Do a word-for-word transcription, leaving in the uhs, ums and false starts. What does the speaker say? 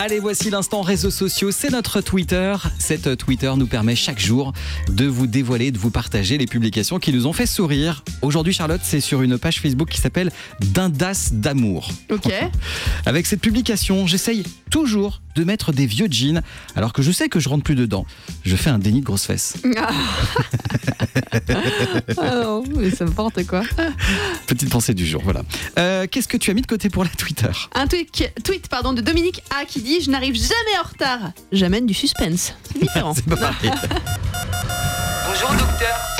Allez, voici l'instant réseaux sociaux, c'est notre Twitter. Cette Twitter nous permet chaque jour de vous dévoiler, de vous partager les publications qui nous ont fait sourire. Aujourd'hui, Charlotte, c'est sur une page Facebook qui s'appelle Dindas d'amour. Ok. Avec cette publication, j'essaye toujours de mettre des vieux jeans, alors que je sais que je rentre plus dedans. Je fais un déni de grosses fesses. Ah, ah non, mais c'est n'importe quoi. Petite pensée du jour, voilà. Euh, qu'est-ce que tu as mis de côté pour la Twitter ? Un tweet, tweet pardon, de Dominique A qui dit « Je n'arrive jamais en retard. J'amène du suspense. » C'est différent. C'est pas pareil. Bonjour docteur.